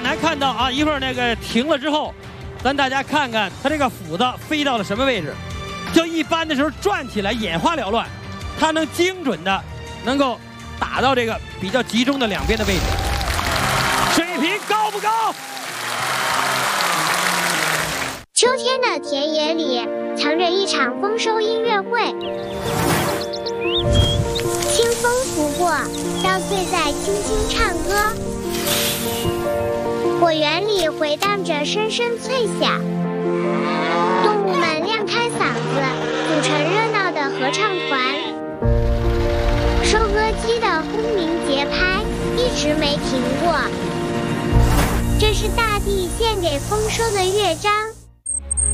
很难看到啊，一会儿那个停了之后，咱大家看看它这个斧子飞到了什么位置。就一般的时候转起来眼花缭乱，它能精准的能够打到这个比较集中的两边的位置。水平高不高？ 秋天的田野里藏着一场丰收音乐会，清风拂过，稻穗在轻轻唱歌，果园里回荡着声声脆响，动物们亮开嗓子，组成热闹的合唱团。收割机的轰鸣节拍一直没停过，这是大地献给丰收的乐章。